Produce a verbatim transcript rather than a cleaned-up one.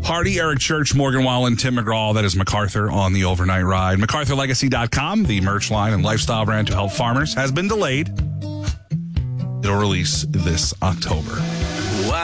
Hardy, Eric Church, Morgan Wallen, Tim McGraw. That is MacArthur on the overnight ride. MacArthur Legacy dot com, the merch line and lifestyle brand to help farmers, has been delayed. It'll release this October.